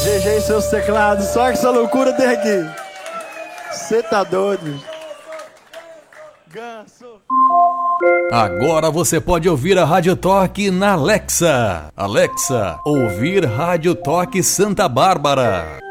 GG e seus teclados, só que essa loucura tem aqui. Você tá doido? Ganso. Agora você pode ouvir a Rádio Toque na Alexa. Alexa, ouvir Rádio Toque Santa Bárbara.